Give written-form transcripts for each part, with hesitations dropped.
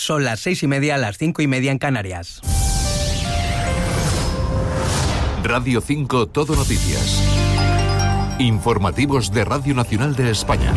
Son las 6:30, las 5:30 en Canarias. Radio 5 Todo Noticias. Informativos de Radio Nacional de España.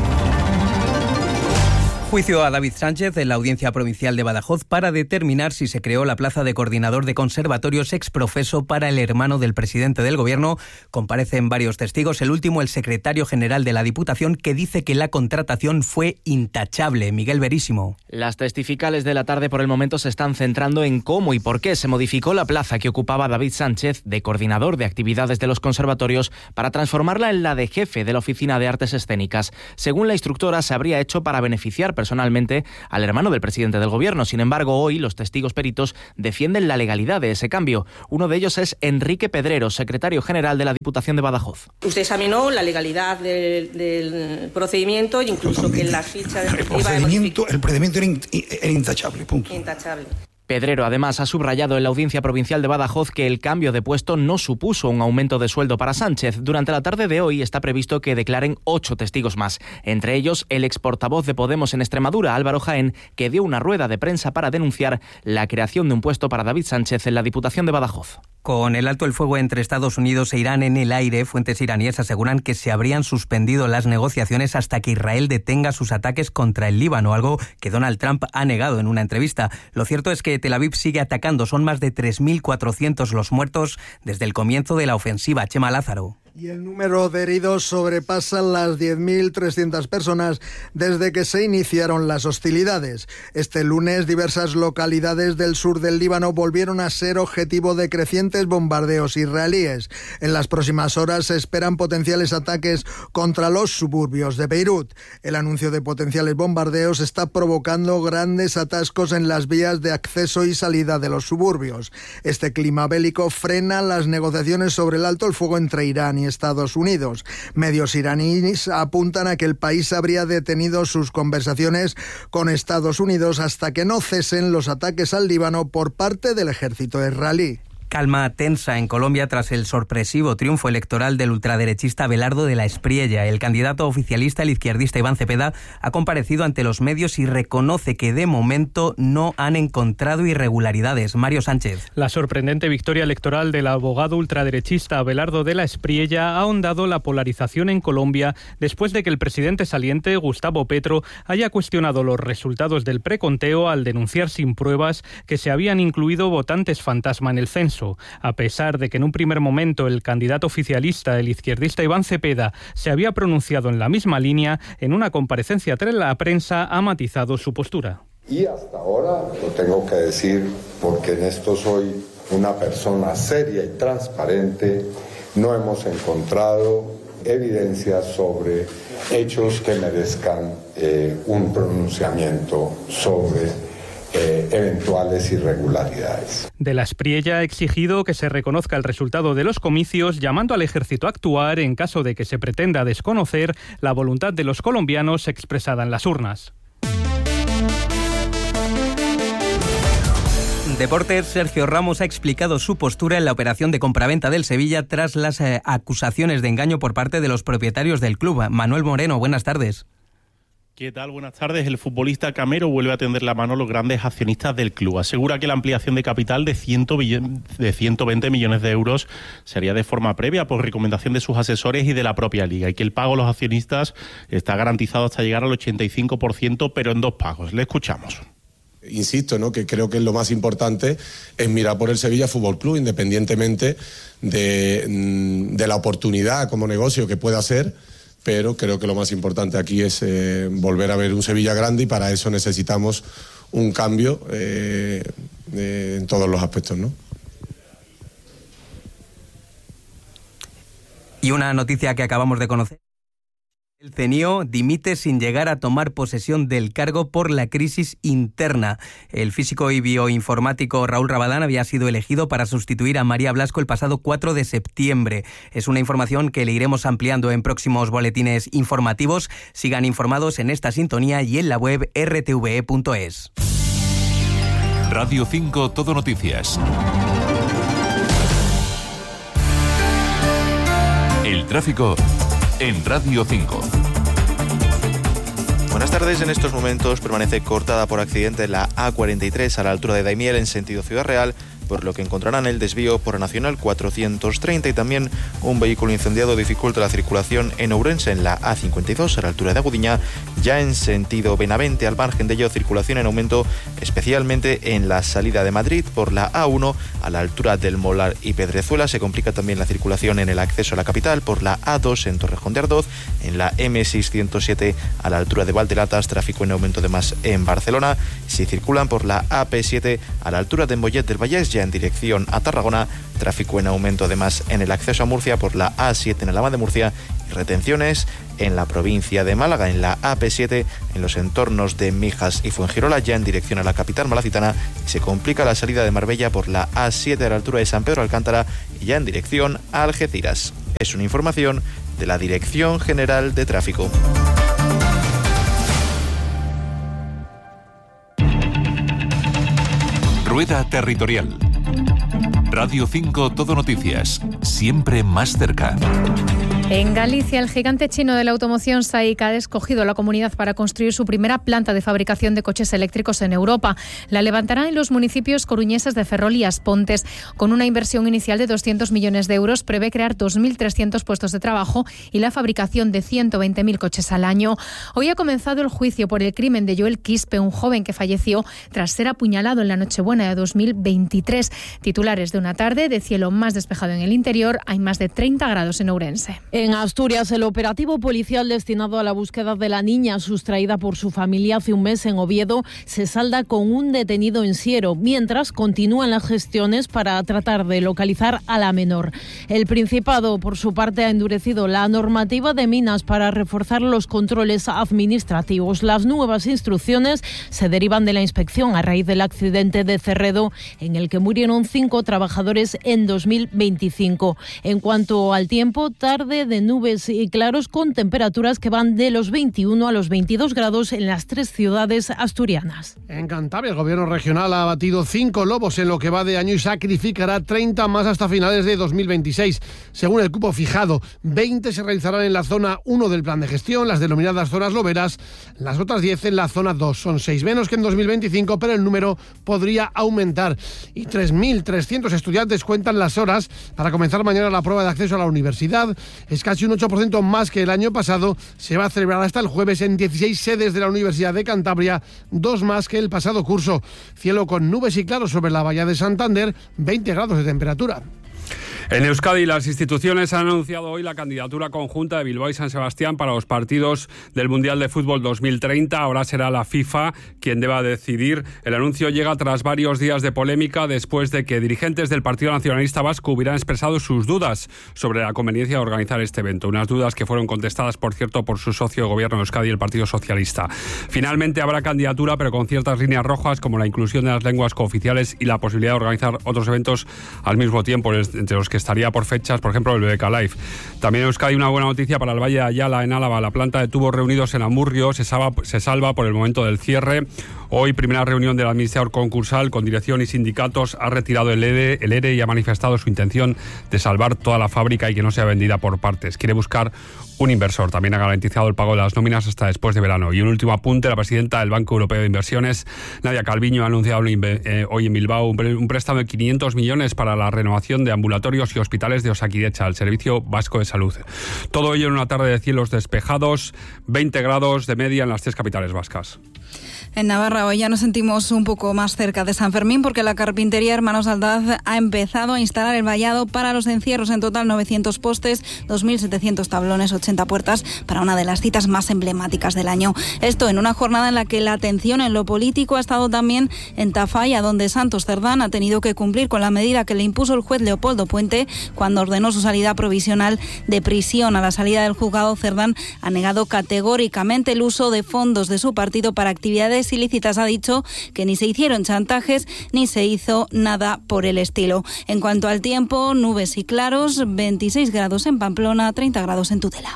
Juicio a David Sánchez en la Audiencia Provincial de Badajoz para determinar si se creó la plaza de coordinador de conservatorios exprofeso para el hermano del presidente del Gobierno. Comparecen varios testigos, el último el secretario general de la Diputación, que dice que la contratación fue intachable. Miguel Verísimo. Las testificales de la tarde por el momento se están centrando en cómo y por qué se modificó la plaza que ocupaba David Sánchez de coordinador de actividades de los conservatorios para transformarla en la de jefe de la Oficina de Artes Escénicas. Según la instructora, se habría hecho para beneficiar personalmente al hermano del presidente del Gobierno. Sin embargo, hoy los testigos peritos defienden la legalidad de ese cambio. Uno de ellos es Enrique Pedrero, secretario general de la Diputación de Badajoz. Usted examinó la legalidad del procedimiento, incluso que en la ficha de el procedimiento era intachable, punto. Intachable. Pedrero además ha subrayado en la Audiencia Provincial de Badajoz que el cambio de puesto no supuso un aumento de sueldo para Sánchez. Durante la tarde de hoy está previsto que declaren 8 testigos más, entre ellos el ex portavoz de Podemos en Extremadura, Álvaro Jaén, que dio una rueda de prensa para denunciar la creación de un puesto para David Sánchez en la Diputación de Badajoz. Con el alto el fuego entre Estados Unidos e Irán en el aire, fuentes iraníes aseguran que se habrían suspendido las negociaciones hasta que Israel detenga sus ataques contra el Líbano, algo que Donald Trump ha negado en una entrevista. Lo cierto es que Tel Aviv sigue atacando, son más de 3.400 los muertos desde el comienzo de la ofensiva. Chema Lázaro. Y el número de heridos sobrepasa las 10.300 personas desde que se iniciaron las hostilidades. Este lunes, diversas localidades del sur del Líbano volvieron a ser objetivo de crecientes bombardeos israelíes. En las próximas horas se esperan potenciales ataques contra los suburbios de Beirut. El anuncio de potenciales bombardeos está provocando grandes atascos en las vías de acceso y salida de los suburbios. Este clima bélico frena las negociaciones sobre el alto el fuego entre Irán y Estados Unidos. Medios iraníes apuntan a que el país habría detenido sus conversaciones con Estados Unidos hasta que no cesen los ataques al Líbano por parte del ejército israelí. Calma tensa en Colombia tras el sorpresivo triunfo electoral del ultraderechista Abelardo de la Espriella. El candidato oficialista, el izquierdista Iván Cepeda, ha comparecido ante los medios y reconoce que de momento no han encontrado irregularidades. Mario Sánchez. La sorprendente victoria electoral del abogado ultraderechista Abelardo de la Espriella ha ahondado la polarización en Colombia después de que el presidente saliente, Gustavo Petro, haya cuestionado los resultados del preconteo al denunciar sin pruebas que se habían incluido votantes fantasma en el censo. A pesar de que en un primer momento el candidato oficialista, el izquierdista Iván Cepeda, se había pronunciado en la misma línea, en una comparecencia tras la prensa ha matizado su postura. Y hasta ahora, lo tengo que decir porque en esto soy una persona seria y transparente, no hemos encontrado evidencias sobre hechos que merezcan un pronunciamiento sobre eventuales irregularidades. De la Espriella ha exigido que se reconozca el resultado de los comicios, llamando al ejército a actuar en caso de que se pretenda desconocer la voluntad de los colombianos expresada en las urnas. Deportes, Sergio Ramos ha explicado su postura en la operación de compraventa del Sevilla tras las acusaciones de engaño por parte de los propietarios del club. Manuel Moreno, buenas tardes. ¿Qué tal? Buenas tardes. El futbolista Camero vuelve a tender la mano a los grandes accionistas del club. Asegura que la ampliación de capital de 120 millones de euros sería de forma previa por recomendación de sus asesores y de la propia liga, y que el pago a los accionistas está garantizado hasta llegar al 85%, pero en 2 pagos. Le escuchamos. Insisto, ¿no?, que creo que es lo más importante es mirar por el Sevilla Fútbol Club, independientemente de la oportunidad como negocio que pueda ser. Pero creo que lo más importante aquí es volver a ver un Sevilla grande, y para eso necesitamos un cambio en todos los aspectos, ¿no? Y una noticia que acabamos de conocer. El CNIO dimite sin llegar a tomar posesión del cargo por la crisis interna. El físico y bioinformático Raúl Rabadán había sido elegido para sustituir a María Blasco el pasado 4 de septiembre. Es una información que le iremos ampliando en próximos boletines informativos. Sigan informados en esta sintonía y en la web rtve.es. Radio 5 Todo Noticias. El tráfico en Radio 5. Buenas tardes. En estos momentos permanece cortada por accidente la A43 a la altura de Daimiel en sentido Ciudad Real, por lo que encontrarán el desvío por Nacional 430 y también un vehículo incendiado dificulta la circulación en Ourense en la A52 a la altura de Agudiña, ya en sentido Benavente. Al margen de ello, circulación en aumento especialmente en la salida de Madrid por la A1 a la altura del Molar y Pedrezuela. Se complica también la circulación en el acceso a la capital por la A2 en Torrejón de Ardoz, en la M607 a la altura de Valdelatas, tráfico en aumento además en Barcelona. Si circulan por la AP7 a la altura de Mollet del Vallès, en dirección a Tarragona, tráfico en aumento además en el acceso a Murcia por la A7 en Alhama de Murcia y retenciones en la provincia de Málaga en la AP7 en los entornos de Mijas y Fuengirola, ya en dirección a la capital malacitana. Se complica la salida de Marbella por la A7 a la altura de San Pedro Alcántara y ya en dirección a Algeciras. Es una información de la Dirección General de Tráfico. Rueda Territorial. Radio 5 Todo Noticias, siempre más cerca. En Galicia, el gigante chino de la automoción SAIC ha escogido la comunidad para construir su primera planta de fabricación de coches eléctricos en Europa. La levantará en los municipios coruñeses de Ferrol y Aspontes. Con una inversión inicial de 200 millones de euros, prevé crear 2.300 puestos de trabajo y la fabricación de 120.000 coches al año. Hoy ha comenzado el juicio por el crimen de Joel Quispe, un joven que falleció tras ser apuñalado en la Nochebuena de 2023. Titulares de una tarde de cielo más despejado en el interior, hay más de 30 grados en Ourense. En Asturias, el operativo policial destinado a la búsqueda de la niña sustraída por su familia hace un mes en Oviedo se salda con un detenido en Siero, mientras continúan las gestiones para tratar de localizar a la menor. El Principado, por su parte, ha endurecido la normativa de minas para reforzar los controles administrativos. Las nuevas instrucciones se derivan de la inspección a raíz del accidente de Cerredo, en el que murieron 5 trabajadores en 2025. En cuanto al tiempo, tarde de nubes y claros con temperaturas que van de los 21 a los 22 grados en las 3 ciudades asturianas. En Cantabria, el gobierno regional ha abatido 5 lobos en lo que va de año y sacrificará 30 más hasta finales de 2026. Según el cupo fijado, 20 se realizarán en la zona 1 del plan de gestión, las denominadas zonas loberas, las otras 10 en la zona 2. Son 6 menos que en 2025, pero el número podría aumentar. Y 3.300 estudiantes cuentan las horas para comenzar mañana la prueba de acceso a la universidad. Es casi un 8% más que el año pasado. Se va a celebrar hasta el jueves en 16 sedes de la Universidad de Cantabria, 2 más que el pasado curso. Cielo con nubes y claros sobre la bahía de Santander, 20 grados de temperatura. En Euskadi, las instituciones han anunciado hoy la candidatura conjunta de Bilbao y San Sebastián para los partidos del Mundial de Fútbol 2030. Ahora será la FIFA quien deba decidir. El anuncio llega tras varios días de polémica después de que dirigentes del Partido Nacionalista Vasco hubieran expresado sus dudas sobre la conveniencia de organizar este evento. Unas dudas que fueron contestadas, por cierto, por su socio de gobierno de Euskadi, el Partido Socialista. Finalmente habrá candidatura, pero con ciertas líneas rojas, como la inclusión de las lenguas cooficiales y la posibilidad de organizar otros eventos al mismo tiempo, entre los que estaría por fechas, por ejemplo, el BBK Live. También en Euskadi una buena noticia para el Valle de Ayala, en Álava. La planta de tubos reunidos en Amurrio se salva por el momento del cierre. Hoy, primera reunión del administrador concursal con dirección y sindicatos, ha retirado el ERE y ha manifestado su intención de salvar toda la fábrica y que no sea vendida por partes. Quiere buscar un inversor. También ha garantizado el pago de las nóminas hasta después de verano. Y un último apunte, la presidenta del Banco Europeo de Inversiones, Nadia Calviño, ha anunciado hoy en Bilbao un préstamo de 500 millones para la renovación de ambulatorios y hospitales de Osakidecha, el Servicio Vasco de Salud. Todo ello en una tarde de cielos despejados, 20 grados de media en las 3 capitales vascas. En Navarra hoy ya nos sentimos un poco más cerca de San Fermín porque la carpintería Hermanos Aldaz ha empezado a instalar el vallado para los encierros. En total 900 postes, 2.700 tablones, 80 puertas para una de las citas más emblemáticas del año. Esto en una jornada en la que la atención en lo político ha estado también en Tafalla, donde Santos Cerdán ha tenido que cumplir con la medida que le impuso el juez Leopoldo Puente cuando ordenó su salida provisional de prisión. A la salida del juzgado, Cerdán ha negado categóricamente el uso de fondos de su partido para actividades ilícitas. Ha dicho que ni se hicieron chantajes ni se hizo nada por el estilo. En cuanto al tiempo, nubes y claros, 26 grados en Pamplona, 30 grados en Tudela.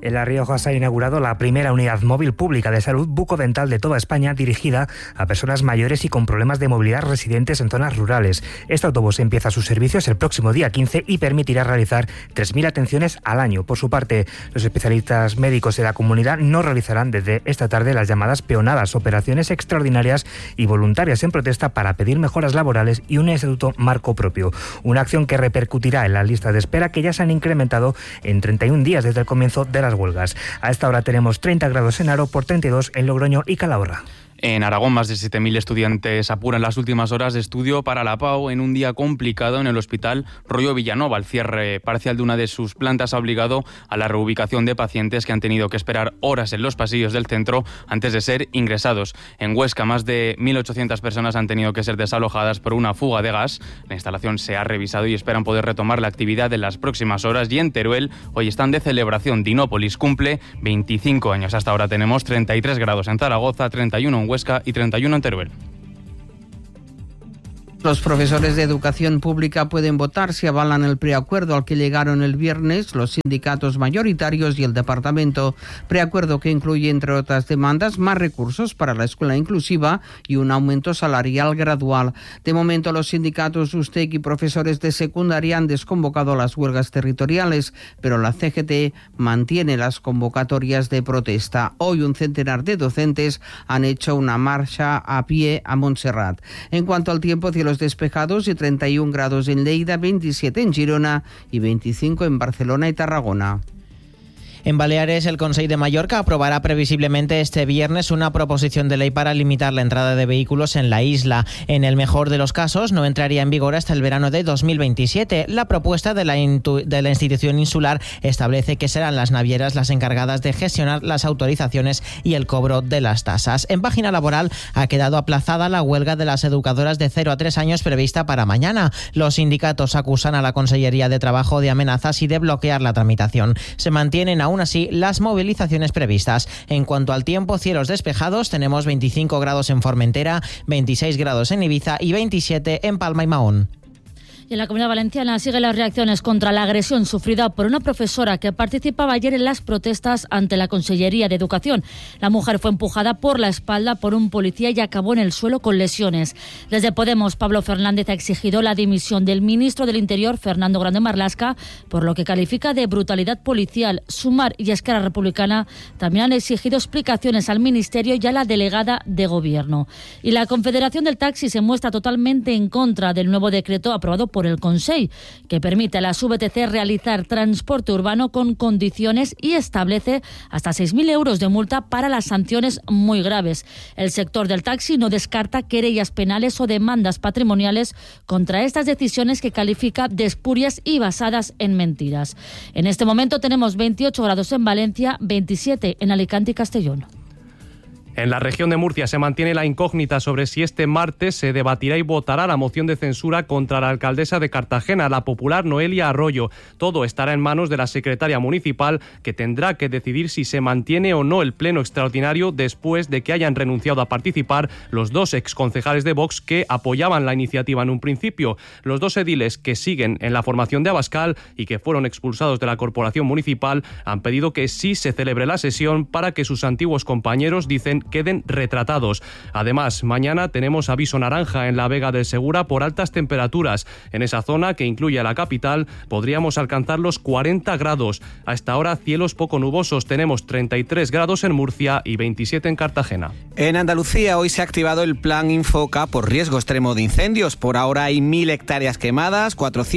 En La Rioja se ha inaugurado la primera unidad móvil pública de salud bucodental de toda España dirigida a personas mayores y con problemas de movilidad residentes en zonas rurales. Este autobús empieza sus servicios el próximo día 15 y permitirá realizar 3.000 atenciones al año. Por su parte, los especialistas médicos de la comunidad no realizarán desde esta tarde las llamadas peonadas, operaciones extraordinarias y voluntarias en protesta para pedir mejoras laborales y un estatuto marco propio. Una acción que repercutirá en las listas de espera que ya se han incrementado en 31 días desde el comienzo de las huelgas. A esta hora tenemos 30 grados en Haro, por 32 en Logroño y Calahorra. En Aragón, más de 7.000 estudiantes apuran las últimas horas de estudio para la PAU en un día complicado en el Hospital Rollo Villanova. El cierre parcial de una de sus plantas ha obligado a la reubicación de pacientes que han tenido que esperar horas en los pasillos del centro antes de ser ingresados. En Huesca, más de 1.800 personas han tenido que ser desalojadas por una fuga de gas. La instalación se ha revisado y esperan poder retomar la actividad en las próximas horas. Y en Teruel, hoy están de celebración. Dinópolis cumple 25 años. Hasta ahora tenemos 33 grados en Zaragoza, 31 en Huesca y 31 en Teruel. Los profesores de educación pública pueden votar si avalan el preacuerdo al que llegaron el viernes los sindicatos mayoritarios y el departamento. Preacuerdo que incluye, entre otras demandas, más recursos para la escuela inclusiva y un aumento salarial gradual. De momento, los sindicatos USTEC y profesores de secundaria han desconvocado las huelgas territoriales, pero la CGT mantiene las convocatorias de protesta. Hoy un centenar de docentes han hecho una marcha a pie a Montserrat. En cuanto al tiempo, cielos despejados y 31 grados en Lleida, 27 en Girona y 25 en Barcelona y Tarragona. En Baleares, el Consell de Mallorca aprobará previsiblemente este viernes una proposición de ley para limitar la entrada de vehículos en la isla. En el mejor de los casos, no entraría en vigor hasta el verano de 2027. La propuesta de la institución insular establece que serán las navieras las encargadas de gestionar las autorizaciones y el cobro de las tasas. En página laboral ha quedado aplazada la huelga de las educadoras de 0 a 3 años prevista para mañana. Los sindicatos acusan a la Consellería de Trabajo de amenazas y de bloquear la tramitación. Se mantienen aún así las movilizaciones previstas. En cuanto al tiempo, cielos despejados, tenemos 25 grados en Formentera, 26 grados en Ibiza y 27 en Palma y Mahón. Y en la Comunidad Valenciana siguen las reacciones contra la agresión sufrida por una profesora que participaba ayer en las protestas ante la Consellería de Educación. La mujer fue empujada por la espalda por un policía y acabó en el suelo con lesiones. Desde Podemos, Pablo Fernández ha exigido la dimisión del ministro del Interior, Fernando Grande Marlaska, por lo que califica de brutalidad policial. Sumar y Esquerra Republicana también han exigido explicaciones al Ministerio y a la delegada de Gobierno. Y la Confederación del Taxi se muestra totalmente en contra del nuevo decreto aprobado por el Consell, que permite a las VTC realizar transporte urbano con condiciones y establece hasta 6.000 euros de multa para las sanciones muy graves. El sector del taxi no descarta querellas penales o demandas patrimoniales contra estas decisiones que califica de espurias y basadas en mentiras. En este momento tenemos 28 grados en Valencia, 27 en Alicante y Castellón. En la región de Murcia se mantiene la incógnita sobre si este martes se debatirá y votará la moción de censura contra la alcaldesa de Cartagena, la popular Noelia Arroyo. Todo estará en manos de la secretaria municipal, que tendrá que decidir si se mantiene o no el pleno extraordinario después de que hayan renunciado a participar los dos exconcejales de Vox que apoyaban la iniciativa en un principio. Los dos ediles que siguen en la formación de Abascal y que fueron expulsados de la corporación municipal han pedido que sí se celebre la sesión para que sus antiguos compañeros, dicen, queden retratados. Además, mañana tenemos aviso naranja en la Vega del Segura por altas temperaturas. En esa zona, que incluye a la capital, podríamos alcanzar los 40 grados. A esta hora, cielos poco nubosos. Tenemos 33 grados en Murcia y 27 en Cartagena. En Andalucía, hoy se ha activado el plan Infoca por riesgo extremo de incendios. Por ahora hay 1.000 hectáreas quemadas,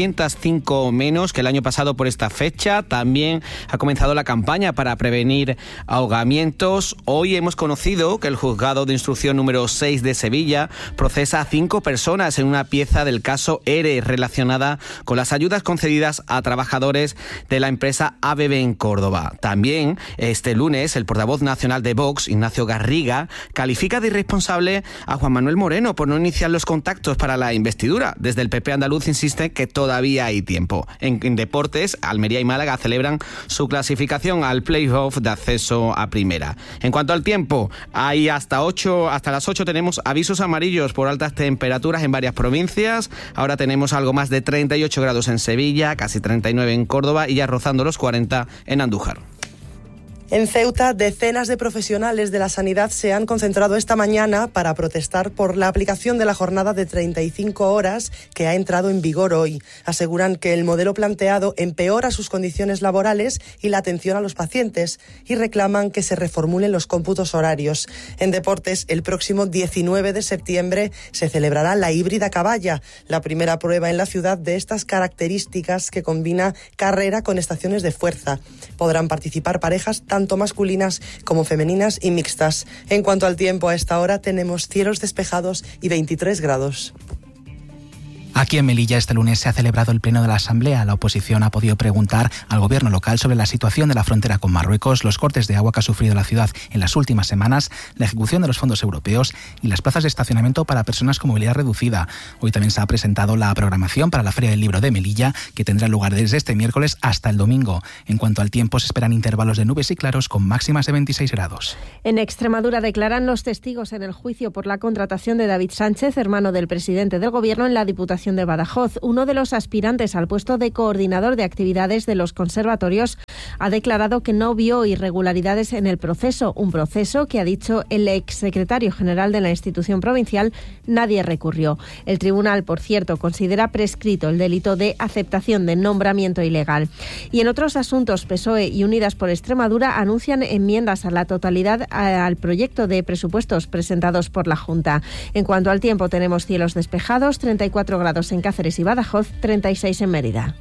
405 menos que el año pasado por esta fecha. También ha comenzado la campaña para prevenir ahogamientos. Hoy hemos conocido que el juzgado de instrucción número 6 de Sevilla procesa a 5 personas en una pieza del caso ERE relacionada con las ayudas concedidas a trabajadores de la empresa ABB en Córdoba. También este lunes el portavoz nacional de Vox, Ignacio Garriga, califica de irresponsable a Juan Manuel Moreno por no iniciar los contactos para la investidura. Desde el PP andaluz insiste que todavía hay tiempo. En deportes, Almería y Málaga celebran su clasificación al playoff de acceso a primera. En cuanto al tiempo, hay hasta las 8 tenemos avisos amarillos por altas temperaturas en varias provincias. Ahora tenemos algo más de 38 grados en Sevilla, casi 39 en Córdoba y ya rozando los 40 en Andújar. En Ceuta, decenas de profesionales de la sanidad se han concentrado esta mañana para protestar por la aplicación de la jornada de 35 horas que ha entrado en vigor hoy. Aseguran que el modelo planteado empeora sus condiciones laborales y la atención a los pacientes y reclaman que se reformulen los cómputos horarios. En deportes, el próximo 19 de septiembre se celebrará la híbrida caballa, la primera prueba en la ciudad de estas características que combina carrera con estaciones de fuerza. Podrán participar parejas tanto masculinas como femeninas y mixtas. En cuanto al tiempo, a esta hora tenemos cielos despejados y 23 grados. Aquí en Melilla este lunes se ha celebrado el pleno de la Asamblea. La oposición ha podido preguntar al gobierno local sobre la situación de la frontera con Marruecos, los cortes de agua que ha sufrido la ciudad en las últimas semanas, la ejecución de los fondos europeos y las plazas de estacionamiento para personas con movilidad reducida. Hoy también se ha presentado la programación para la Feria del Libro de Melilla, que tendrá lugar desde este miércoles hasta el domingo. En cuanto al tiempo, se esperan intervalos de nubes y claros con máximas de 26 grados. En Extremadura declaran los testigos en el juicio por la contratación de David Sánchez, hermano del presidente del Gobierno, en la Diputación de Badajoz. Uno de los aspirantes al puesto de coordinador de actividades de los conservatorios ha declarado que no vio irregularidades en el proceso, un proceso que, ha dicho el exsecretario general de la institución provincial, nadie recurrió. El tribunal, por cierto, considera prescrito el delito de aceptación de nombramiento ilegal. Y en otros asuntos, PSOE y Unidas por Extremadura anuncian enmiendas a la totalidad al proyecto de presupuestos presentados por la Junta. En cuanto al tiempo, tenemos cielos despejados, 34 grados en Cáceres y Badajoz, 36 en Mérida.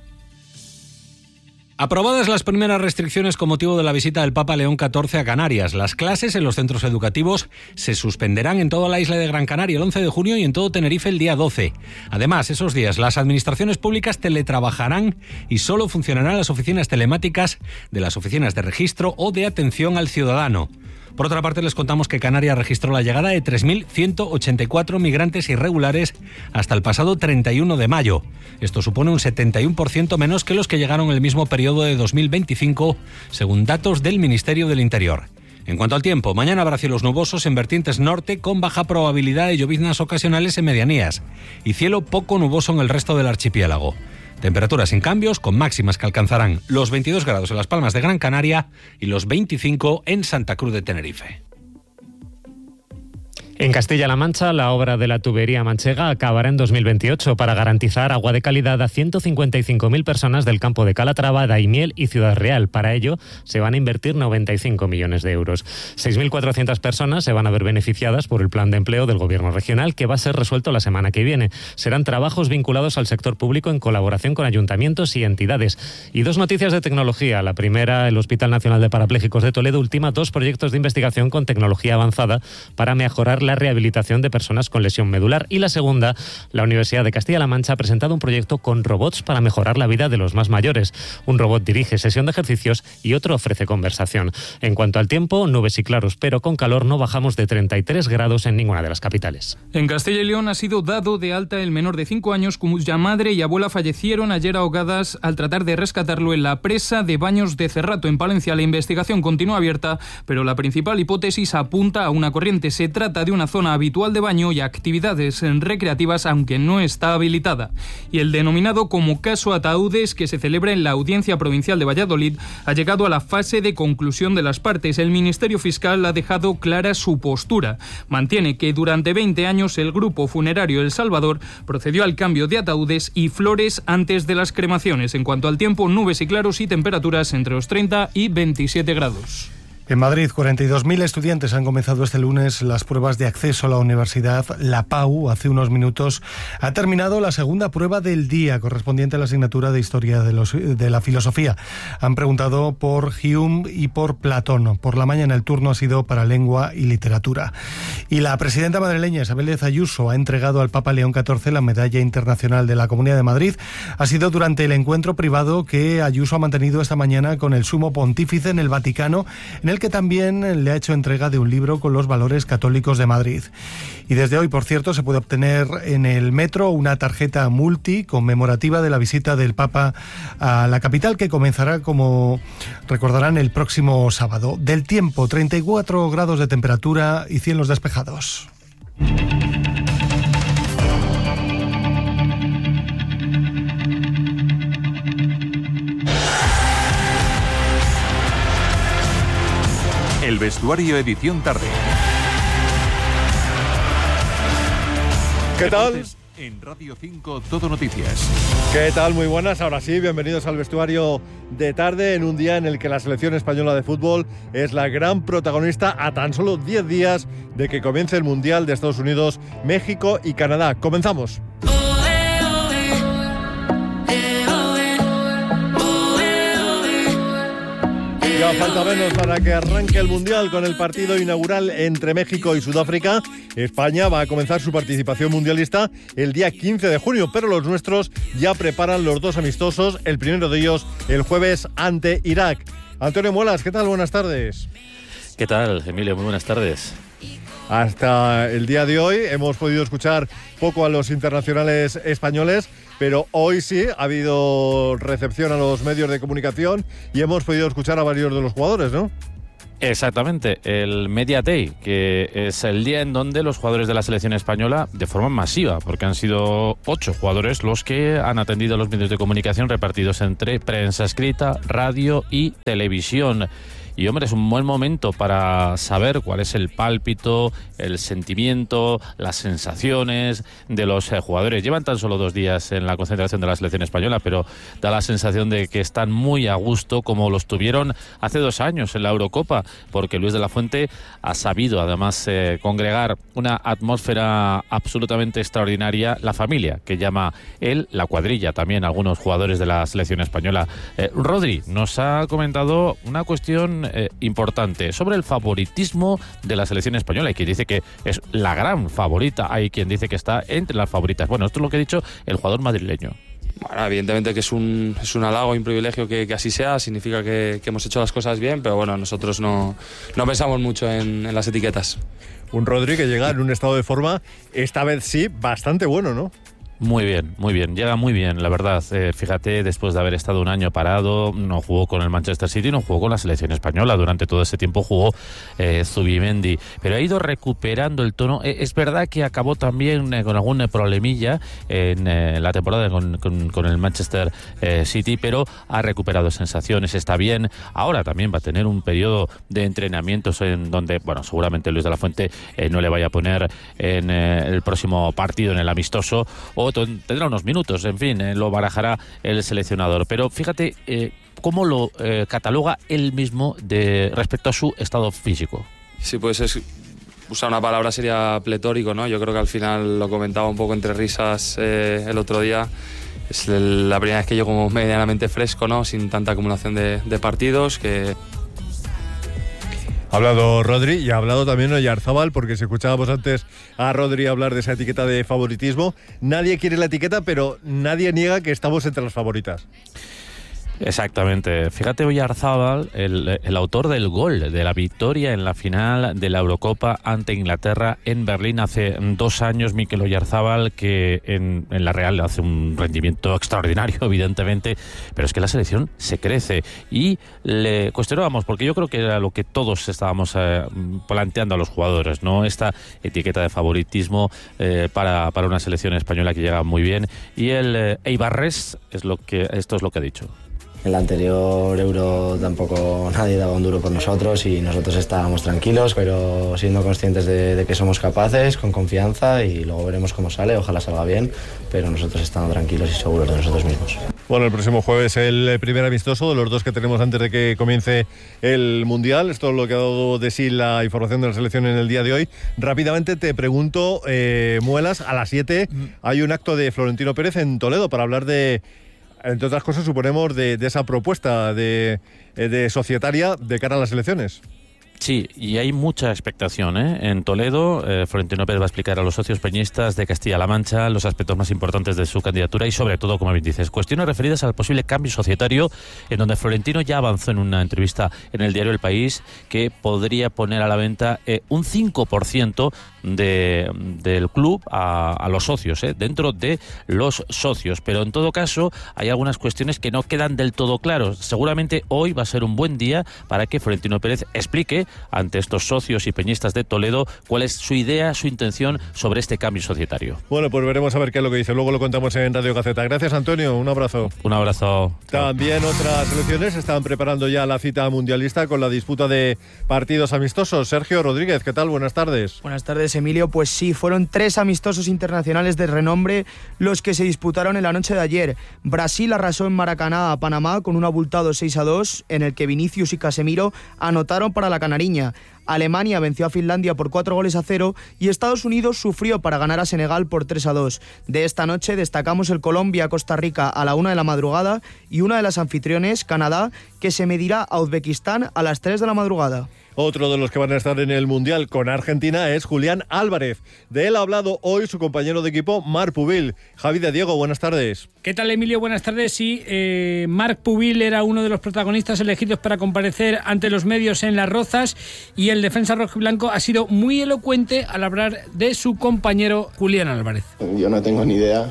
Aprobadas las primeras restricciones con motivo de la visita del Papa León XIV a Canarias. Las clases en los centros educativos se suspenderán en toda la isla de Gran Canaria el 11 de junio y en todo Tenerife el día 12. Además, esos días las administraciones públicas teletrabajarán y solo funcionarán las oficinas telemáticas de las oficinas de registro o de atención al ciudadano. Por otra parte, les contamos que Canarias registró la llegada de 3.184 migrantes irregulares hasta el pasado 31 de mayo. Esto supone un 71% menos que los que llegaron en el mismo periodo de 2025, según datos del Ministerio del Interior. En cuanto al tiempo, mañana habrá cielos nubosos en vertientes norte con baja probabilidad de lloviznas ocasionales en medianías y cielo poco nuboso en el resto del archipiélago. Temperaturas sin cambios, con máximas que alcanzarán los 22 grados en Las Palmas de Gran Canaria y los 25 en Santa Cruz de Tenerife. En Castilla-La Mancha, la obra de la tubería manchega acabará en 2028 para garantizar agua de calidad a 155.000 personas del campo de Calatrava, Daimiel y Ciudad Real. Para ello, se van a invertir 95 millones de euros. 6.400 personas se van a ver beneficiadas por el plan de empleo del Gobierno regional, que va a ser resuelto la semana que viene. Serán trabajos vinculados al sector público en colaboración con ayuntamientos y entidades. Y dos noticias de tecnología. La primera, el Hospital Nacional de Parapléjicos de Toledo ultima dos proyectos de investigación con tecnología avanzada para mejorar la rehabilitación de personas con lesión medular. Y la segunda, la Universidad de Castilla-La Mancha ha presentado un proyecto con robots para mejorar la vida de los más mayores. Un robot dirige sesión de ejercicios y otro ofrece conversación. En cuanto al tiempo, nubes y claros, pero con calor. No bajamos de 33 grados en ninguna de las capitales. En Castilla y León ha sido dado de alta el menor de 5 años cuya madre y abuela fallecieron ayer ahogadas al tratar de rescatarlo en la presa de Baños de Cerrato, en Palencia. La investigación continúa abierta, pero la principal hipótesis apunta a una corriente. Se trata de una zona habitual de baño y actividades recreativas, aunque no está habilitada. Y el denominado como caso Ataúdes, que se celebra en la Audiencia Provincial de Valladolid, ha llegado a la fase de conclusión de las partes. El Ministerio Fiscal ha dejado clara su postura. Mantiene que durante 20 años el Grupo Funerario El Salvador procedió al cambio de ataúdes y flores antes de las cremaciones. En cuanto al tiempo, nubes y claros y temperaturas entre los 30 y 27 grados. En Madrid, 42.000 estudiantes han comenzado este lunes las pruebas de acceso a la universidad. La PAU, hace unos minutos, ha terminado la segunda prueba del día, correspondiente a la asignatura de Historia de la Filosofía. Han preguntado por Hume y por Platón. Por la mañana el turno ha sido para Lengua y Literatura. Y la presidenta madrileña Isabel Díaz Ayuso ha entregado al Papa León XIV la Medalla Internacional de la Comunidad de Madrid. Ha sido durante el encuentro privado que Ayuso ha mantenido esta mañana con el Sumo Pontífice en el Vaticano, en el que también le ha hecho entrega de un libro con los valores católicos de Madrid. Y desde hoy, por cierto, se puede obtener en el metro una tarjeta multi conmemorativa de la visita del Papa a la capital, que comenzará, como recordarán, el próximo sábado. Del tiempo, 34 grados de temperatura y cielos despejados. El vestuario edición tarde. ¿Qué tal? En Radio 5 Todo Noticias. ¿Qué tal? Muy buenas. Ahora sí, bienvenidos al vestuario de tarde en un día en el que la selección española de fútbol es la gran protagonista a tan solo 10 días de que comience el Mundial de Estados Unidos, México y Canadá. Comenzamos. Ya falta menos para que arranque el Mundial con el partido inaugural entre México y Sudáfrica. España va a comenzar su participación mundialista el día 15 de junio, pero los nuestros ya preparan los dos amistosos, el primero de ellos el jueves ante Irak. Antonio Muelas, ¿qué tal? Buenas tardes. ¿Qué tal, Emilio? Muy buenas tardes. Hasta el día de hoy hemos podido escuchar poco a los internacionales españoles, pero hoy sí ha habido recepción a los medios de comunicación y hemos podido escuchar a varios de los jugadores, ¿no? Exactamente, el Media Day, que es el día en donde los jugadores de la selección española, de forma masiva, porque han sido 8 jugadores los que han atendido a los medios de comunicación repartidos entre prensa escrita, radio y televisión. Y hombre, es un buen momento para saber cuál es el pálpito, el sentimiento, las sensaciones de los jugadores. Llevan tan solo 2 días en la concentración de la selección española, pero da la sensación de que están muy a gusto, como los tuvieron hace 2 años en la Eurocopa, porque Luis de la Fuente ha sabido además congregar una atmósfera absolutamente extraordinaria, la familia, que llama él, la cuadrilla, también algunos jugadores de la selección española. Rodri nos ha comentado una cuestión importante sobre el favoritismo de la selección española. Hay quien dice que es la gran favorita, hay quien dice que está entre las favoritas. Bueno, esto es lo que ha dicho el jugador madrileño. Bueno, evidentemente que es un halago y un privilegio que así sea, significa que hemos hecho las cosas bien, pero bueno, nosotros no pensamos mucho en las etiquetas. Un Rodri que llega en un estado de forma, esta vez sí, bastante bueno, ¿no? Muy bien, llega muy bien, la verdad. Fíjate, después de haber estado un año parado, no jugó con el Manchester City, no jugó con la selección española, durante todo ese tiempo jugó Zubimendi, pero ha ido recuperando el tono. Es verdad que acabó también con algún problemilla en la temporada con el Manchester City, pero ha recuperado sensaciones, está bien. Ahora también va a tener un periodo de entrenamientos en donde, bueno, seguramente Luis de la Fuente no le vaya a poner en el próximo partido, en el amistoso, o tendrá unos minutos, en fin, lo barajará el seleccionador. Pero fíjate cómo lo cataloga él mismo respecto a su estado físico. Sí, pues usar una palabra sería pletórico, ¿no? Yo creo que al final lo comentaba un poco entre risas el otro día. Es la primera vez que llego como medianamente fresco, ¿no? Sin tanta acumulación de partidos, que... Ha hablado Rodri y ha hablado también Oyarzábal, porque si escuchábamos antes a Rodri hablar de esa etiqueta de favoritismo, nadie quiere la etiqueta, pero nadie niega que estamos entre las favoritas. Exactamente. Fíjate, Oyarzábal, el autor del gol de la victoria en la final de la Eurocopa ante Inglaterra en Berlín hace 2 años, Mikel Oyarzábal, que en la Real hace un rendimiento extraordinario, evidentemente, pero es que la selección se crece. Y le cuestionábamos, porque yo creo que era lo que todos estábamos planteando a los jugadores, ¿no? Esta etiqueta de favoritismo para una selección española que llega muy bien. Y el Eibarres esto es lo que ha dicho. En la anterior Euro tampoco nadie daba un duro por nosotros y nosotros estábamos tranquilos, pero siendo conscientes de que somos capaces, con confianza, y luego veremos cómo sale, ojalá salga bien, pero nosotros estamos tranquilos y seguros de nosotros mismos. Bueno, el próximo jueves el primer amistoso de los 2 que tenemos antes de que comience el Mundial. Esto es lo que ha dado de sí la información de la selección en el día de hoy. Rápidamente te pregunto, Muelas, a las 7 hay un acto de Florentino Pérez en Toledo para hablar de, entre otras cosas, suponemos, de esa propuesta de societaria de cara a las elecciones. Sí, y hay mucha expectación, En Toledo, Florentino Pérez va a explicar a los socios peñistas de Castilla-La Mancha los aspectos más importantes de su candidatura y, sobre todo, como bien dices, cuestiones referidas al posible cambio societario, en donde Florentino ya avanzó en una entrevista en el diario El País que podría poner a la venta un 5% del club a los socios, dentro de los socios. Pero en todo caso hay algunas cuestiones que no quedan del todo claros. Seguramente hoy va a ser un buen día para que Florentino Pérez explique ante estos socios y peñistas de Toledo cuál es su idea, su intención sobre este cambio societario. Bueno, pues veremos a ver qué es lo que dice. Luego lo contamos en Radio Gaceta. Gracias, Antonio. Un abrazo. Un abrazo. También otras selecciones están preparando ya la cita mundialista con la disputa de partidos amistosos. Sergio Rodríguez, ¿qué tal? Buenas tardes. Buenas tardes, Emilio. Pues sí, fueron 3 amistosos internacionales de renombre los que se disputaron en la noche de ayer. Brasil arrasó en Maracaná a Panamá con un abultado 6-2 en el que Vinicius y Casemiro anotaron para la canariña. Alemania venció a Finlandia por 4-0 y Estados Unidos sufrió para ganar a Senegal por 3-2. De esta noche destacamos el Colombia-Costa Rica a la 1 de la madrugada y una de las anfitriones, Canadá, que se medirá a Uzbekistán a las 3 de la madrugada. Otro de los que van a estar en el Mundial con Argentina es Julián Álvarez. De él ha hablado hoy su compañero de equipo, Marc Pubil. Javi de Diego, buenas tardes. ¿Qué tal, Emilio? Buenas tardes. Sí, Marc Pubil era uno de los protagonistas elegidos para comparecer ante los medios en Las Rozas y el defensa rojiblanco ha sido muy elocuente al hablar de su compañero Julián Álvarez. Yo no tengo ni idea,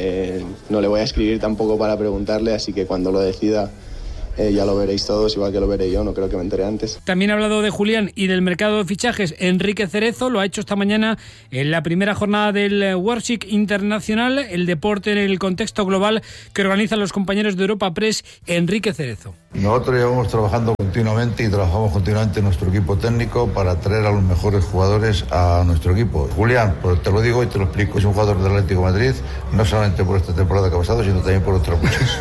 no le voy a escribir tampoco para preguntarle, así que cuando lo decida ya lo veréis todos, igual que lo veré yo, no creo que me entere antes. También ha hablado de Julián y del mercado de fichajes Enrique Cerezo, lo ha hecho esta mañana en la primera jornada del Worship Internacional, el deporte en el contexto global que organizan los compañeros de Europa Press, Enrique Cerezo. Nosotros llevamos trabajando continuamente y trabajamos continuamente en nuestro equipo técnico para traer a los mejores jugadores a nuestro equipo. Julián, pues te lo digo y te lo explico, es un jugador del Atlético de Madrid, no solamente por esta temporada que ha pasado, sino también por otras muchas.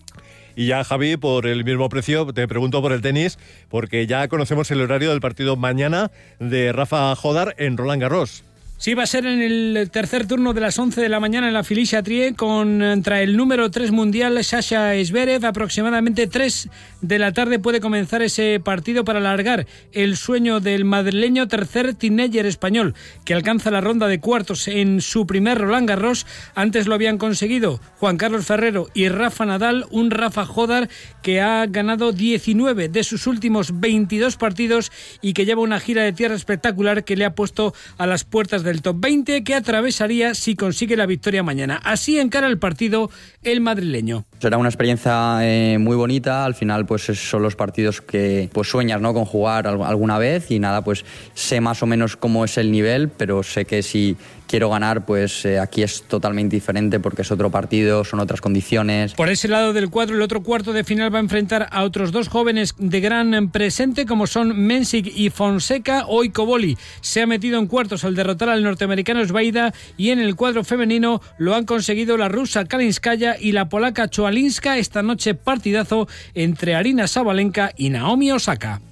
Y ya, Javi, por el mismo precio, te pregunto por el tenis, porque ya conocemos el horario del partido mañana de Rafa Jodar en Roland Garros. Sí, va a ser en el tercer turno de las 11 de la mañana en la Felicia-Trier contra el número 3 mundial Sasha Zverev. Aproximadamente 3 de la tarde puede comenzar ese partido para alargar el sueño del madrileño, tercer teenager español que alcanza la ronda de cuartos en su primer Roland Garros. Antes lo habían conseguido Juan Carlos Ferrero y Rafa Nadal, un Rafa Jodar que ha ganado 19 de sus últimos 22 partidos y que lleva una gira de tierra espectacular que le ha puesto a las puertas del top 20 que atravesaría si consigue la victoria mañana. Así encara el partido el madrileño. Será una experiencia muy bonita. Al final pues son los partidos que pues sueñas, ¿no?, con jugar alguna vez y nada, pues sé más o menos cómo es el nivel, pero sé que si quiero ganar, pues aquí es totalmente diferente porque es otro partido, son otras condiciones. Por ese lado del cuadro, el otro cuarto de final va a enfrentar a otros dos jóvenes de gran presente como son Mensik y Fonseca. Hoy Koboli se ha metido en cuartos al derrotar al norteamericano Svaida y en el cuadro femenino lo han conseguido la rusa Kalinskaya y la polaca Choalinska. Esta noche partidazo entre Arina Sabalenka y Naomi Osaka.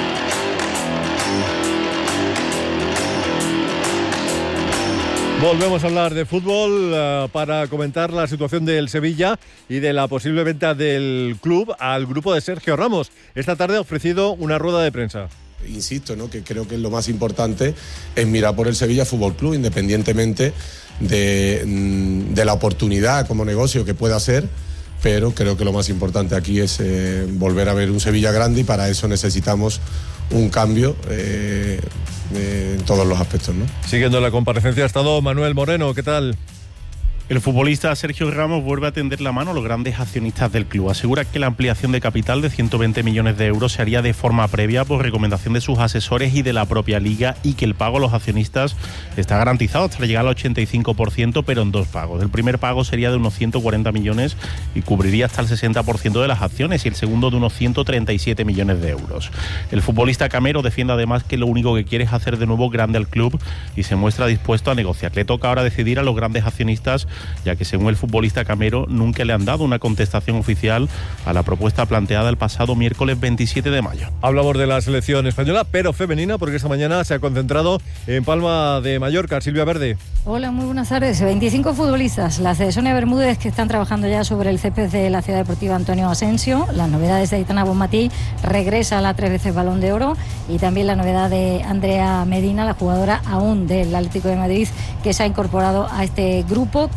Volvemos a hablar de fútbol para comentar la situación del Sevilla y de la posible venta del club al grupo de Sergio Ramos. Esta tarde ha ofrecido una rueda de prensa. Insisto, ¿no?, que creo que lo más importante es mirar por el Sevilla Fútbol Club, independientemente de la oportunidad como negocio que pueda ser, pero creo que lo más importante aquí es volver a ver un Sevilla grande y para eso necesitamos un cambio en todos los aspectos, ¿no? Siguiendo la comparecencia ha estado Manuel Moreno, ¿qué tal? El futbolista Sergio Ramos vuelve a tender la mano a los grandes accionistas del club. Asegura que la ampliación de capital de 120 millones de euros se haría de forma previa por recomendación de sus asesores y de la propia liga y que el pago a los accionistas está garantizado hasta llegar al 85%, pero en dos pagos. El primer pago sería de unos 140 millones y cubriría hasta el 60% de las acciones y el segundo de unos 137 millones de euros. El futbolista camero defiende además que lo único que quiere es hacer de nuevo grande al club y se muestra dispuesto a negociar. Le toca ahora decidir a los grandes accionistas, ya que según el futbolista camero nunca le han dado una contestación oficial a la propuesta planteada el pasado miércoles 27 de mayo. Hablamos de la selección española, pero femenina, porque esta mañana se ha concentrado en Palma de Mallorca. Silvia Verde. Hola, muy buenas tardes. 25 futbolistas, las de Sonia Bermúdez, que están trabajando ya sobre el césped de la Ciudad Deportiva Antonio Asensio. Las novedades de Aitana Bonmatí, regresa a la 3 veces Balón de Oro, y también la novedad de Andrea Medina, la jugadora aún del Atlético de Madrid, que se ha incorporado a este grupo que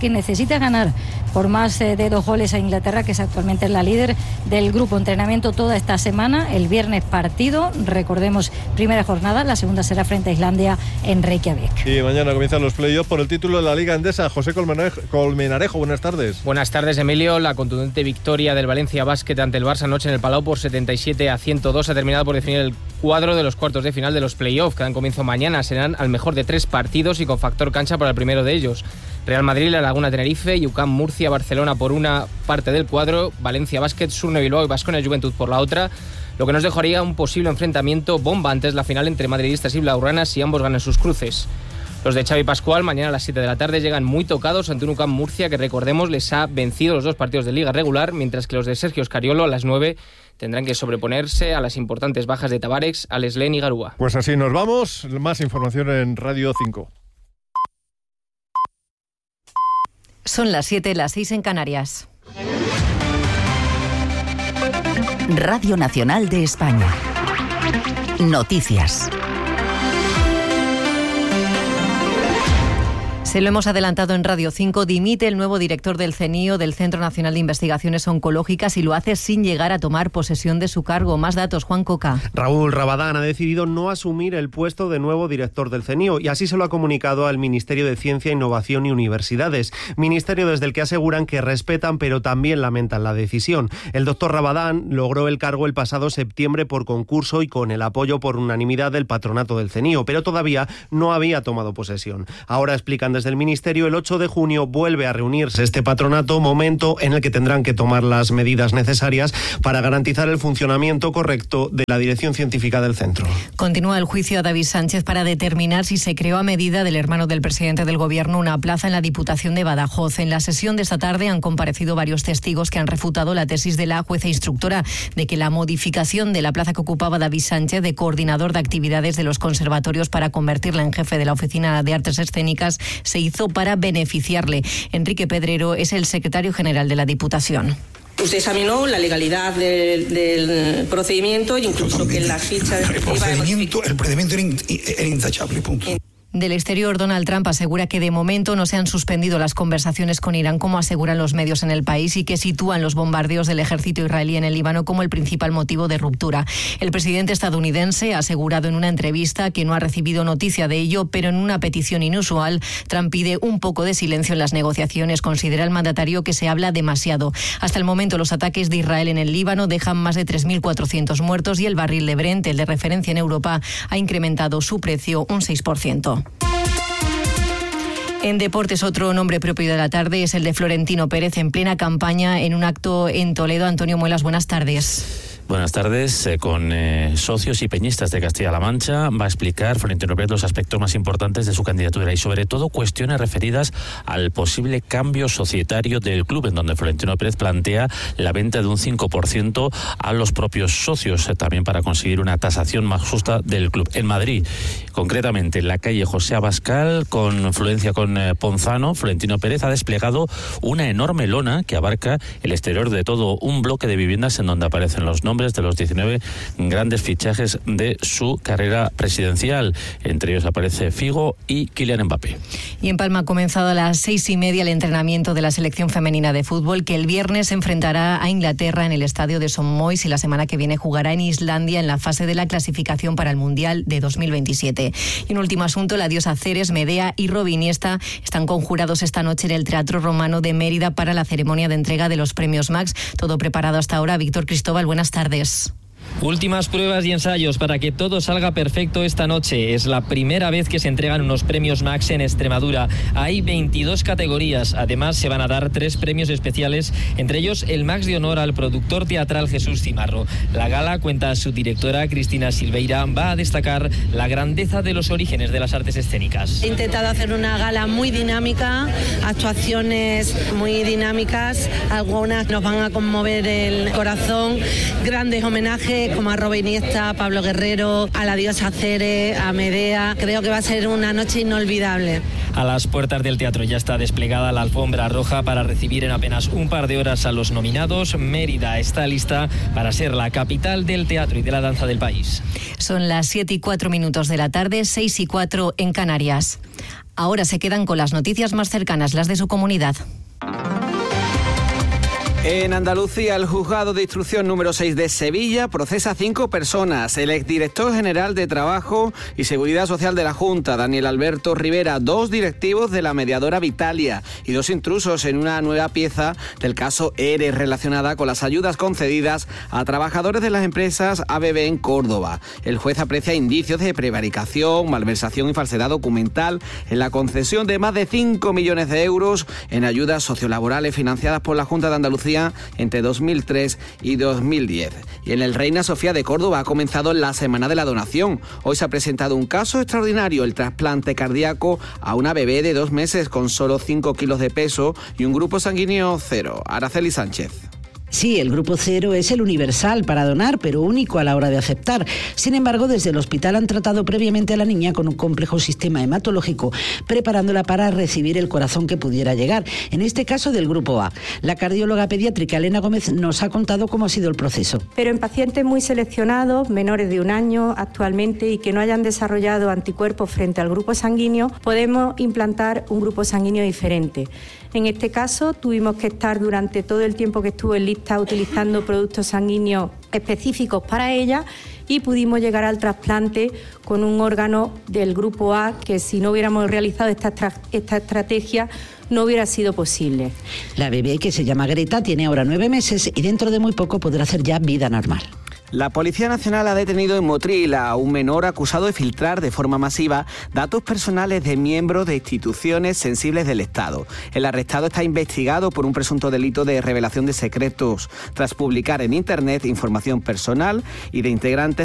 que necesita ganar por más de 2 goles a Inglaterra, que es actualmente la líder del grupo. Entrenamiento toda esta semana, el viernes partido, recordemos, primera jornada, la segunda será frente a Islandia en Reykjavik. Y mañana comienzan los playoffs por el título de la Liga Endesa. José Colmenarejo, buenas tardes. Buenas tardes, Emilio. La contundente victoria del Valencia Basket ante el Barça anoche en el Palau por 77-102 ha terminado por definir el cuadro de los cuartos de final de los playoffs, que dan comienzo mañana. Serán al mejor de 3 partidos y con factor cancha para el primero de ellos. Real Madrid, La Laguna Tenerife, UCAM Murcia, Barcelona por una parte del cuadro, Valencia Basket, Surne Bilbao y Baskonia Juventud por la otra, lo que nos dejaría un posible enfrentamiento bomba antes de la final entre madridistas y blaugranas si ambos ganan sus cruces. Los de Xavi Pascual mañana a las 7 de la tarde llegan muy tocados ante un UCAM Murcia que, recordemos, les ha vencido los 2 partidos de liga regular, mientras que los de Sergio Scariolo a las 9 tendrán que sobreponerse a las importantes bajas de Tabarex, Aleslén y Garúa. Pues así nos vamos. Más información en Radio 5. Son las 7, las 6 en Canarias. Radio Nacional de España. Noticias. Se lo hemos adelantado en Radio 5, dimite el nuevo director del CNIO, del Centro Nacional de Investigaciones Oncológicas, y lo hace sin llegar a tomar posesión de su cargo. Más datos, Juan Coca. Raúl Rabadán ha decidido no asumir el puesto de nuevo director del CNIO y así se lo ha comunicado al Ministerio de Ciencia, Innovación y Universidades. Ministerio desde el que aseguran que respetan pero también lamentan la decisión. El doctor Rabadán logró el cargo el pasado septiembre por concurso y con el apoyo por unanimidad del patronato del CNIO, pero todavía no había tomado posesión. Ahora explican desde el Ministerio, el 8 de junio vuelve a reunirse este patronato, momento en el que tendrán que tomar las medidas necesarias para garantizar el funcionamiento correcto de la dirección científica del centro. Continúa el juicio a David Sánchez para determinar si se creó a medida del hermano del presidente del Gobierno una plaza en la Diputación de Badajoz. En la sesión de esta tarde han comparecido varios testigos que han refutado la tesis de la jueza instructora de que la modificación de la plaza que ocupaba David Sánchez de coordinador de actividades de los conservatorios para convertirla en jefe de la Oficina de Artes Escénicas se hizo para beneficiarle. Enrique Pedrero es el secretario general de la Diputación. Usted examinó la legalidad del procedimiento e incluso que en la ficha el procedimiento era intachable, punto. Del exterior, Donald Trump asegura que de momento no se han suspendido las conversaciones con Irán, como aseguran los medios en el país, y que sitúan los bombardeos del ejército israelí en el Líbano como el principal motivo de ruptura. El presidente estadounidense ha asegurado en una entrevista que no ha recibido noticia de ello, pero en una petición inusual, Trump pide un poco de silencio en las negociaciones. Considera el mandatario que se habla demasiado. Hasta el momento, los ataques de Israel en el Líbano dejan más de 3.400 muertos y el barril de Brent, el de referencia en Europa, ha incrementado su precio un 6%. En deportes, otro nombre propio de la tarde es el de Florentino Pérez, en plena campaña en un acto en Toledo. Antonio Muelas, buenas tardes. Buenas tardes. Con socios y peñistas de Castilla-La Mancha va a explicar Florentino Pérez los aspectos más importantes de su candidatura y sobre todo cuestiones referidas al posible cambio societario del club, en donde Florentino Pérez plantea la venta de un 5% a los propios socios, también para conseguir una tasación más justa del club. En Madrid, concretamente en la calle José Abascal, con fluencia con Ponzano, Florentino Pérez ha desplegado una enorme lona que abarca el exterior de todo un bloque de viviendas en donde aparecen los nombres de los 19 grandes fichajes de su carrera presidencial. Entre ellos aparece Figo y Kylian Mbappé. Y en Palma ha comenzado a las 6:30 el entrenamiento de la selección femenina de fútbol, que el viernes se enfrentará a Inglaterra en el estadio de St. Mois y la semana que viene jugará en Islandia en la fase de la clasificación para el Mundial de 2027. Y un último asunto, la diosa Ceres, Medea y Robiniesta están conjurados esta noche en el Teatro Romano de Mérida para la ceremonia de entrega de los premios Max. Todo preparado hasta ahora. Víctor Cristóbal, buenas tardes. Últimas pruebas y ensayos para que todo salga perfecto esta noche. Es la primera vez que se entregan unos premios Max en Extremadura. Hay 22 categorías. Además, se van a dar 3 premios especiales, entre ellos el Max de honor al productor teatral Jesús Cimarro. La gala, cuenta su directora Cristina Silveira, va a destacar la grandeza de los orígenes de las artes escénicas. He intentado hacer una gala muy dinámica, actuaciones muy dinámicas, algunas nos van a conmover el corazón, grandes homenajes como a Robiniesta, a Pablo Guerrero, a la diosa Ceres, a Medea. Creo que va a ser una noche inolvidable. A las puertas del teatro ya está desplegada la alfombra roja para recibir en apenas un par de horas a los nominados. Mérida está lista para ser la capital del teatro y de la danza del país. Son las 7:04 de la tarde, 6:04 en Canarias. Ahora se quedan con las noticias más cercanas, las de su comunidad. En Andalucía, el juzgado de instrucción número 6 de Sevilla procesa a 5 personas. El exdirector general de Trabajo y Seguridad Social de la Junta, Daniel Alberto Rivera, 2 directivos de la mediadora Vitalia y 2 intrusos en una nueva pieza del caso ERE relacionada con las ayudas concedidas a trabajadores de las empresas ABB en Córdoba. El juez aprecia indicios de prevaricación, malversación y falsedad documental en la concesión de más de 5 millones de euros en ayudas sociolaborales financiadas por la Junta de Andalucía entre 2003 y 2010. Y en el Reina Sofía de Córdoba ha comenzado la Semana de la Donación. Hoy se ha presentado un caso extraordinario, el trasplante cardíaco a una bebé de 2 meses con solo 5 kilos de peso y un grupo sanguíneo 0. Araceli Sánchez. Sí, el grupo 0 es el universal para donar, pero único a la hora de aceptar. Sin embargo, desde el hospital han tratado previamente a la niña con un complejo sistema hematológico, preparándola para recibir el corazón que pudiera llegar, en este caso del grupo A. La cardióloga pediátrica Elena Gómez nos ha contado cómo ha sido el proceso. Pero en pacientes muy seleccionados, menores de 1 año actualmente, y que no hayan desarrollado anticuerpos frente al grupo sanguíneo, podemos implantar un grupo sanguíneo diferente. En este caso, tuvimos que estar durante todo el tiempo que estuvo en lista utilizando productos sanguíneos específicos para ella y pudimos llegar al trasplante con un órgano del grupo A que si no hubiéramos realizado esta estrategia no hubiera sido posible. La bebé, que se llama Greta, tiene ahora 9 meses y dentro de muy poco podrá hacer ya vida normal. La Policía Nacional ha detenido en Motril a un menor acusado de filtrar de forma masiva datos personales de miembros de instituciones sensibles del Estado. El arrestado está investigado por un presunto delito de revelación de secretos tras publicar en Internet información personal y de integrantes